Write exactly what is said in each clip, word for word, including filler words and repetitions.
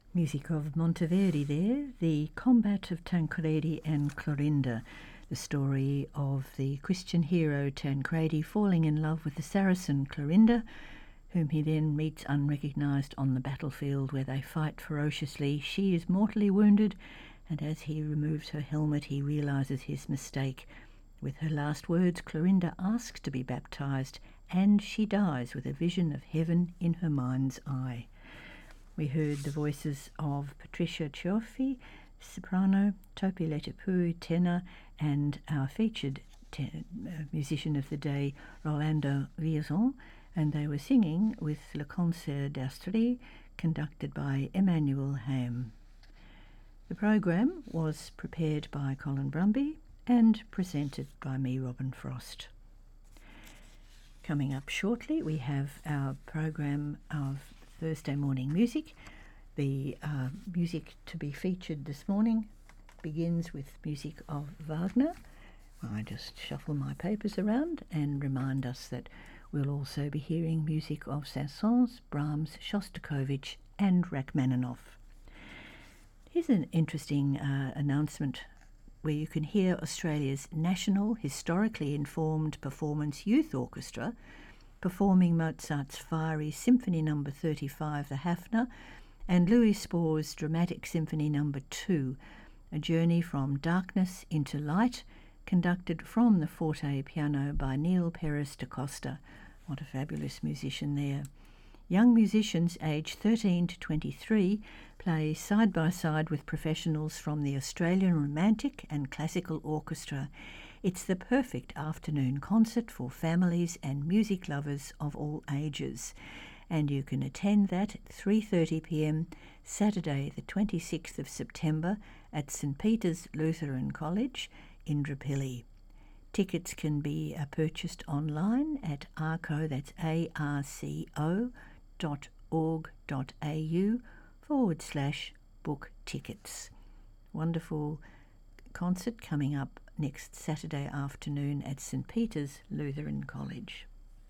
Music of Monteverdi there, the combat of Tancredi and Clorinda, the story of the Christian hero Tancredi falling in love with the Saracen Clorinda, whom he then meets unrecognised on the battlefield where they fight ferociously. She is mortally wounded, and as he removes her helmet he realises his mistake. With her last words, Clorinda asks to be baptised, and she dies with a vision of heaven in her mind's eye. We heard the voices of Patricia Cioffi, soprano, Topi Letepui, tenor, and our featured ten- uh, musician of the day, Rolando Villazon, and they were singing with Le Concert d'Astrie, conducted by Emmanuel Haim. The program was prepared by Colin Brumby and presented by me, Robin Frost. Coming up shortly, we have our program of Thursday morning music. The uh, music to be featured this morning begins with music of Wagner. I just shuffle my papers around and remind us that we'll also be hearing music of Saint-Saëns, Brahms, Shostakovich and Rachmaninoff. Here's an interesting uh, announcement where you can hear Australia's National Historically Informed Performance Youth Orchestra performing Mozart's fiery Symphony Number thirty-five, the Hafner, and Louis Spohr's Dramatic Symphony Number two, a journey from darkness into light, conducted from the forte piano by Neil Peres da Costa. What a fabulous musician there. Young musicians aged thirteen to twenty-three play side by side with professionals from the Australian Romantic and Classical Orchestra. It's the perfect afternoon concert for families and music lovers of all ages. And you can attend that at three thirty p m Saturday the twenty-sixth of September at St Peter's Lutheran College, Indooroopilly. Tickets can be uh, purchased online at arco, that's A R C O dot org dot A U forward slash book tickets. Wonderful concert coming up next Saturday afternoon at St Peter's Lutheran College.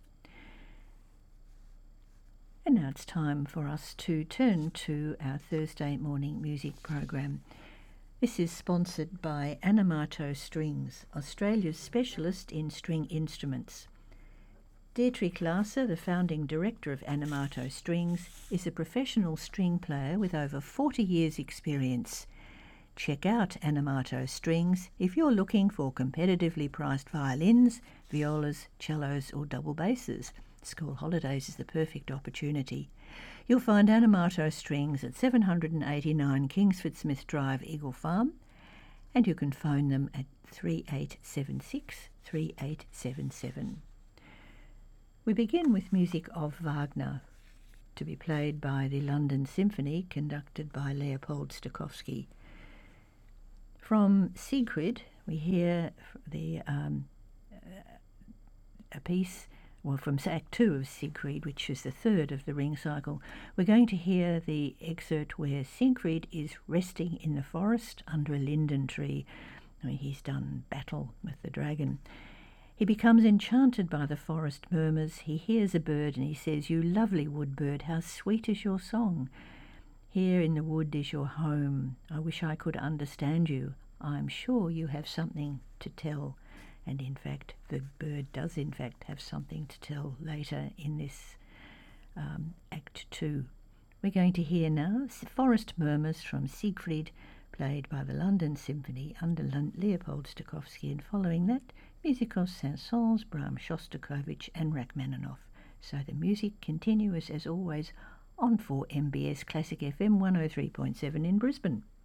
And now it's time for us to turn to our Thursday morning music program. This is sponsored by Anamato Strings, Australia's specialist in string instruments. Dietrich Lasser, the founding director of Anamato Strings, is a professional string player with over forty years' experience. Check out Anamato Strings if you're looking for competitively priced violins, violas, cellos or double basses. School holidays is the perfect opportunity. You'll find Anamato Strings at seven eighty-nine Kingsford Smith Drive, Eagle Farm, and you can phone them at three eight seven six, three eight seven seven. We begin with music of Wagner, to be played by the London Symphony, conducted by Leopold Stokowski. From Siegfried, we hear the um, a piece, well, from Act Two of Siegfried, which is the third of the Ring Cycle. We're going to hear the excerpt where Siegfried is resting in the forest under a linden tree. I mean, he's done battle with the dragon. He becomes enchanted by the forest murmurs. He hears a bird and he says, "You lovely wood bird, how sweet is your song. Here in the wood is your home. I wish I could understand you. I'm sure you have something to tell." And in fact, the bird does in fact have something to tell later in this um, Act Two. We're going to hear now Forest Murmurs from Siegfried, played by the London Symphony under Leopold Stokowski, and following that, music of Saint-Saëns, Brahms, Shostakovich and Rachmaninoff. So the music continues as always on four M B S Classic F M one oh three point seven in Brisbane.